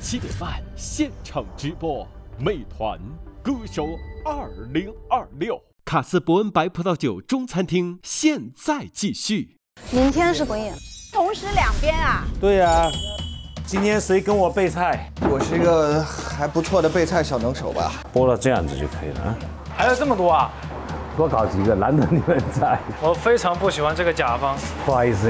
7点半现场直播，美团歌手2026，卡斯伯恩白葡萄酒中餐厅现在继续。 明天是滚演， 同时两边啊？ 对呀，今天谁跟我备菜？ 我是一个还不错的备菜小能手吧。 剥了这样子就可以了啊。 还有这么多啊？ 多搞几个，难得你们在。 我非常不喜欢这个甲方。 不好意思，